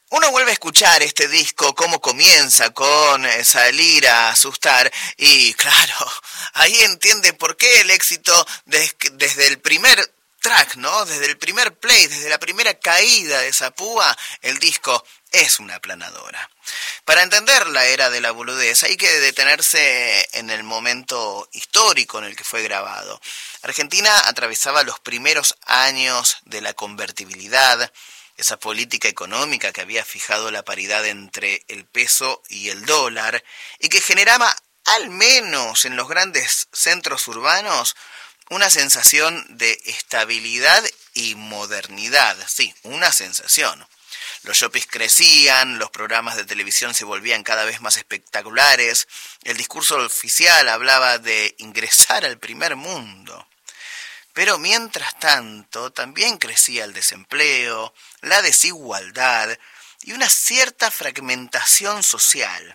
Uno vuelve a escuchar este disco, cómo comienza con salir a asustar y claro, ahí entiende por qué el éxito desde el primer track, ¿no? Desde el primer play, desde la primera caída de esa púa, el disco es una aplanadora. Para entender la era de la boludez hay que detenerse en el momento histórico en el que fue grabado. Argentina atravesaba los primeros años de la convertibilidad, esa política económica que había fijado la paridad entre el peso y el dólar y que generaba, al menos en los grandes centros urbanos, una sensación de estabilidad y modernidad. Sí, una sensación. Los shoppings crecían, los programas de televisión se volvían cada vez más espectaculares, el discurso oficial hablaba de ingresar al primer mundo. Pero mientras tanto, también crecía el desempleo, la desigualdad y una cierta fragmentación social.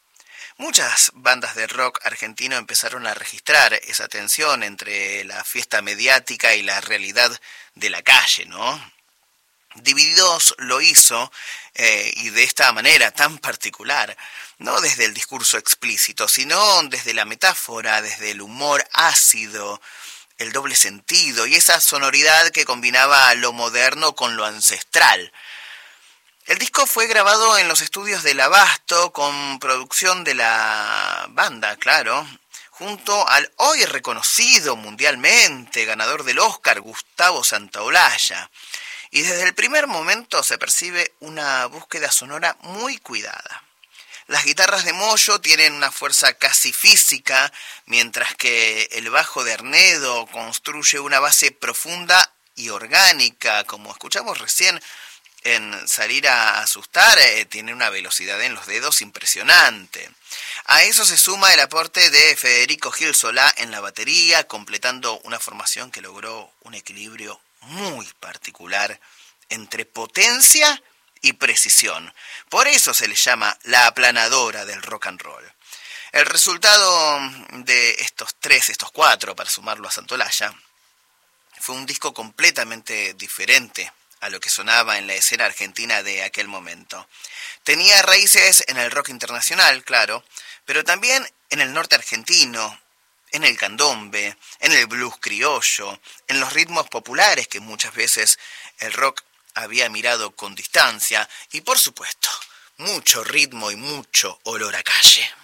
Muchas bandas de rock argentino empezaron a registrar esa tensión entre la fiesta mediática y la realidad de la calle, ¿no? Divididos lo hizo, y de esta manera tan particular, no desde el discurso explícito, sino desde la metáfora, desde el humor ácido, el doble sentido y esa sonoridad que combinaba lo moderno con lo ancestral. El disco fue grabado en los estudios del Abasto con producción de la banda, claro, junto al hoy reconocido mundialmente ganador del Oscar, Gustavo Santaolalla. Y desde el primer momento se percibe una búsqueda sonora muy cuidada. Las guitarras de Moyo tienen una fuerza casi física, mientras que el bajo de Arnedo construye una base profunda y orgánica, como escuchamos recién en Salir a asustar, tiene una velocidad en los dedos impresionante. A eso se suma el aporte de Federico Gil Solá en la batería, completando una formación que logró un equilibrio muy particular entre potencia y precisión. Por eso se le llama la aplanadora del rock and roll. El resultado de estos cuatro, para sumarlo a Santaolalla, fue un disco completamente diferente a lo que sonaba en la escena argentina de aquel momento. Tenía raíces en el rock internacional, claro, pero también en el norte argentino, en el candombe, en el blues criollo, en los ritmos populares que muchas veces el rock había mirado con distancia y, por supuesto, mucho ritmo y mucho olor a calle.